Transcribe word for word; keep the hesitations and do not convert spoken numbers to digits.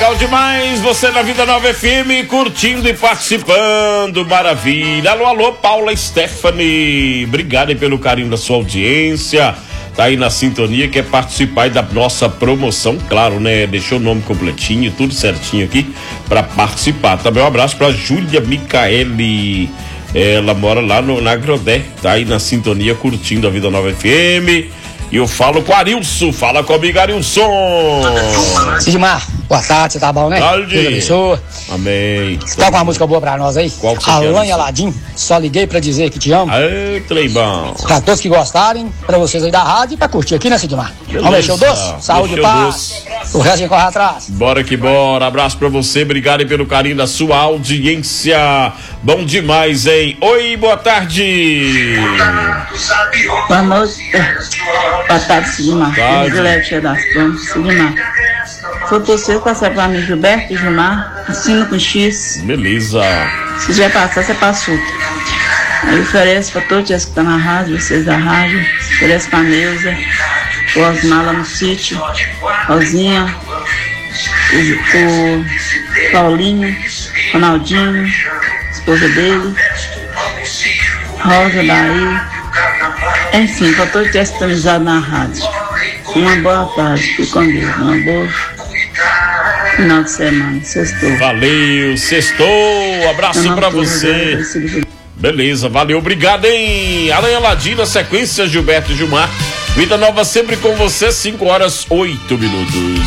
legal demais, você na Vida Nova F M, curtindo e participando, maravilha. Alô, alô, Paula Stephanie, obrigado aí pelo carinho da sua audiência, tá aí na sintonia, quer participar aí da nossa promoção, claro, né, deixou o nome completinho, tudo certinho aqui pra participar. Também um abraço pra Júlia Micaele, ela mora lá no, na Agrodé, tá aí na sintonia, curtindo a Vida Nova F M. E eu falo com o Arilson, fala comigo, Arilson. Sidmar, boa tarde, você tá bom, né? Tarde. Deus abençoe. Amém. Você tá com uma música boa pra nós aí? Qual que você Alan quer, e Aladim, só liguei pra dizer que te amo. Aê, Cleibão. Pra todos que gostarem, pra vocês aí da rádio e pra curtir aqui, né, Sidmar? Vamos mexer o doce? Saúde e paz. O resto a gente corre atrás. Bora que bora, abraço pra você, obrigado aí pelo carinho da sua audiência. Bom demais, hein? Oi, boa tarde. Boa noite. Boa tarde, Sidmar. Tarde. das Plantas, Sidmar. Foi você passar pra mim, Gilberto e Gilmar, assino com X. Beleza. Se quiser passar, você passa outro. Aí oferece pra todos que estão na rádio, vocês da rádio, oferece pra Neuza, o Osmar lá no sítio, Rosinha, o, o Paulinho, Ronaldinho, esposa dele, Rosa daí, enfim, pra todos que estão sintonizados na rádio. Uma boa tarde, fique com Deus, uma boa final de semana, sextou. Valeu, sextou, abraço pra você. Beleza, valeu, obrigado, hein? Aranha Ladina, sequência Gilberto e Gilmar. Vida Nova sempre com você, cinco horas, oito minutos.